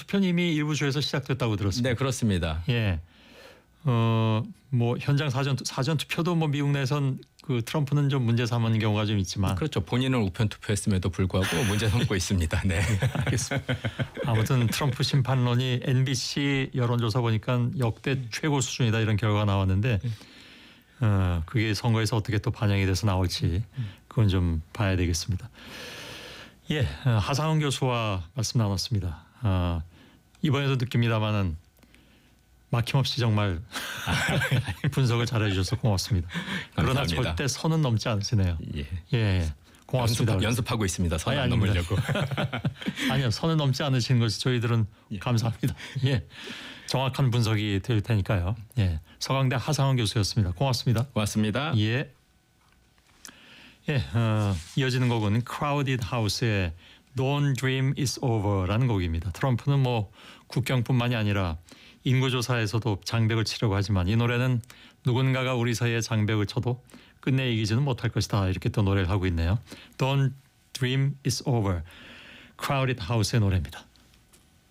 투표는 이미 일부 주에서 시작됐다고 들었습니다. 네, 그렇습니다. 예. 뭐 현장 사전 투표도 뭐 미국 내선 그 트럼프는 좀 문제 삼은 경우가 좀 있지만 그렇죠. 본인은 우편 투표했음에도 불구하고 문제 삼고 있습니다. 네. 알겠습니다. 아무튼 트럼프 심판론이 NBC 여론조사 보니까 역대 최고 수준이다 이런 결과가 나왔는데 그게 선거에서 어떻게 또 반영이 돼서 나올지 그건 좀 봐야 되겠습니다. 예, 하상훈 교수와 말씀 나눴습니다. 이번에도 느낍니다마는 막힘없이 정말 분석을 잘해 주셔서 고맙습니다. 그러나 감사합니다. 절대 선은 넘지 않으시네요. 예. 예, 고맙습니다. 연습하고 있습니다. 선 안 아닙니다. 넘으려고. 아니요, 선은 넘지 않으시는 것이 저희들은 감사합니다. 예, 정확한 분석이 될 테니까요. 예, 서강대 하상훈 교수였습니다. 고맙습니다. 고맙습니다. 예. 예, 이어지는 곡은 Crowded House의 Don't Dream It's Over라는 곡입니다. 트럼프는 뭐 국경뿐만이 아니라 인구조사에서도 장벽을 치려고 하지만 이 노래는 누군가가 우리 사이에 장벽을 쳐도 끝내 이기지는 못할 것이다. 이렇게 또 노래를 하고 있네요. Don't Dream It's Over, Crowded House의 노래입니다.